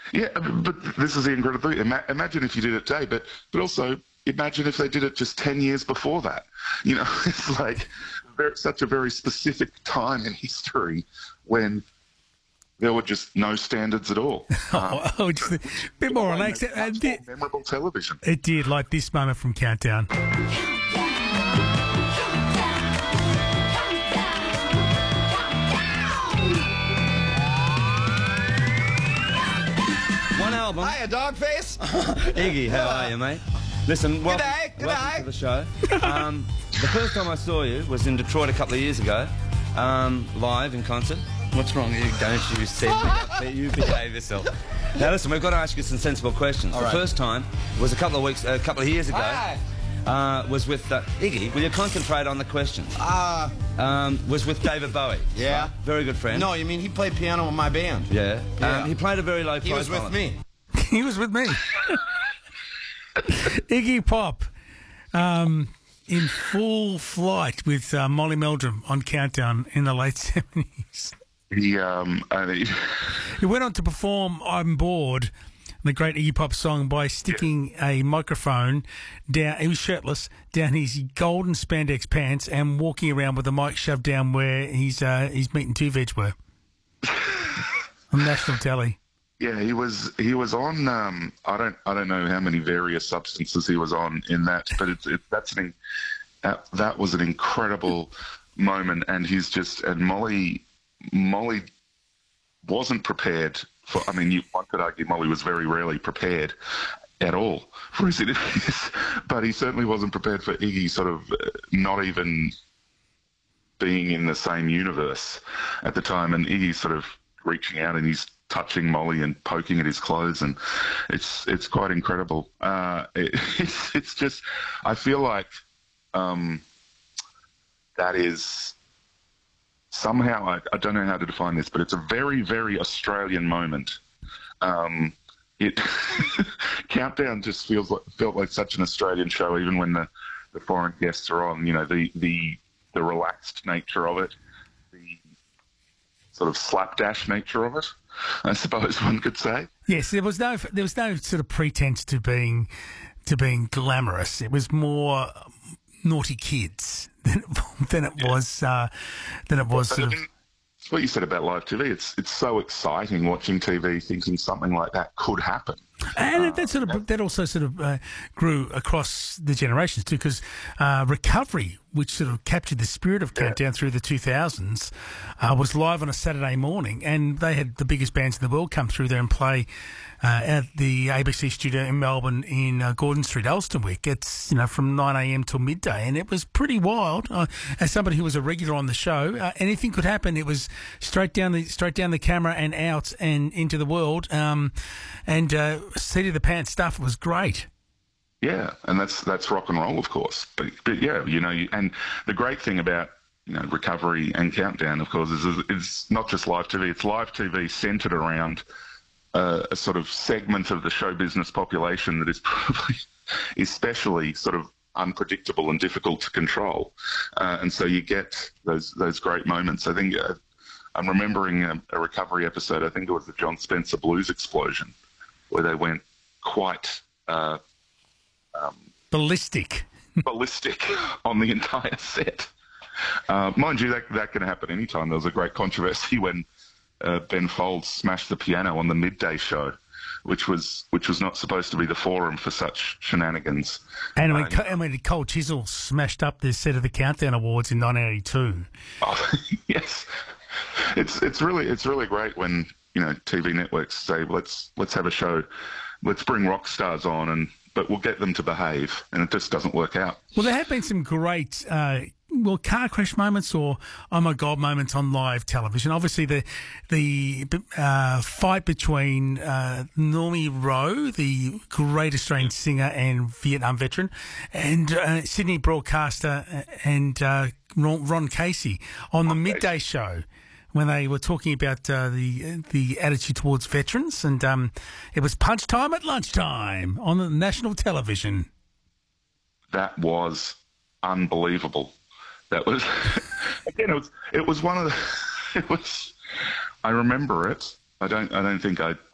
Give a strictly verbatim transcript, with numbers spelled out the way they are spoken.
Yeah, but this is the incredible thing. Ima- imagine if you did it today, but but also imagine if they did it just ten years before that. You know, it's like very, such a very specific time in history when there were just no standards at all. Um, oh, oh, just a bit more relaxed. Much Uh, more memorable television. It did, like this moment from Countdown. One album. Hiya, Dogface. Iggy, how are you, mate? Listen, welcome, G'day, g'day. welcome to the show. Um, the first time I saw you was in Detroit a couple of years ago, um, live in concert. What's wrong? You don't you set me You behave yourself. Now listen, we've got to ask you some sensible questions. All the right. first time was a couple of weeks, a couple of years ago. Hi. Uh, was with uh, Iggy. Will you concentrate on the questions? Uh, Um, was with David Bowie. Yeah. Right? Very good friend. no, you mean he played piano in my band? Yeah. Yeah. Um, he played a very low He profile. was with me. He was with me. Iggy Pop, um, in full flight with uh, Molly Meldrum on Countdown in the late seventies. He, um, and he, He went on to perform I'm Bored, the great Iggy Pop song, by sticking a microphone down, he was shirtless, down his golden spandex pants and walking around with the mic shoved down where his, uh, his meat and two veg were. On national telly. yeah, he was he was on. Um, I don't I don't know how many various substances he was on in that, but it's it, that's an that, that was an incredible moment, and he's just and Molly Molly wasn't prepared for. I mean, you, one could argue Molly was very rarely prepared at all for his interviews, but he certainly wasn't prepared for Iggy sort of uh, not even being in the same universe at the time, and Iggy sort of reaching out and he's touching Molly and poking at his clothes, and it's it's quite incredible. Uh, it, it's it's just I feel like um, that is somehow I, I don't know how to define this, but it's a very very Australian moment. Um, it Countdown just feels like felt like such an Australian show, even when the, the foreign guests are on. You know, the the the relaxed nature of it, the sort of slapdash nature of it, I suppose one could say. Yes, there was no there was no sort of pretense to being to being glamorous. It was more naughty kids than, than it Yeah. was uh, than it was But sort I of. mean, it's what you said about live T V. It's it's so exciting watching T V, thinking something like that could happen. And that sort of that also sort of uh, grew across the generations too, because uh, Recovery, which sort of captured the spirit of Countdown through the two thousands, uh, was live on a Saturday morning, and they had the biggest bands in the world come through there and play uh, at the A B C studio in Melbourne in uh, Gordon Street, Elsternwick. It's you know from nine a m till midday, and it was pretty wild. Uh, as somebody who was a regular on the show, uh, anything could happen. It was straight down the straight down the camera and out and into the world, um, and. Uh, seat of the pants stuff was great. Yeah, and that's that's rock and roll, of course. But, but yeah, you know, you, and the great thing about you know Recovery and Countdown, of course, is, is it's not just live T V. It's live T V centred around uh, a sort of segment of the show business population that is probably especially sort of unpredictable and difficult to control, uh, and so you get those those great moments. I think uh, I'm remembering a, a Recovery episode. I think it was the John Spencer Blues Explosion, where they went quite uh, um, ballistic, ballistic on the entire set. Uh, mind you, that that can happen anytime. There was a great controversy when uh, Ben Folds smashed the piano on the midday show, which was which was not supposed to be the forum for such shenanigans. And when, Uh, Co- and when Cole Chisel smashed up the set of the Countdown Awards in nineteen eighty-two. Oh, yes, it's it's really it's really great when you know T V networks say let's let's have a show, let's bring rock stars on, and but we'll get them to behave, and it just doesn't work out. Well, there have been some great, uh, well, car crash moments or oh my god moments on live television. Obviously, the the uh, fight between uh, Normie Rowe, the great Australian singer and Vietnam veteran, and uh, Sydney broadcaster and uh, Ron, Ron Casey on the midday show, when they were talking about uh, the the attitude towards veterans, and um, it was punch time at lunchtime on the national television. That was unbelievable. That was again. It was. It was one of the. It was. I remember it. I don't. I don't think I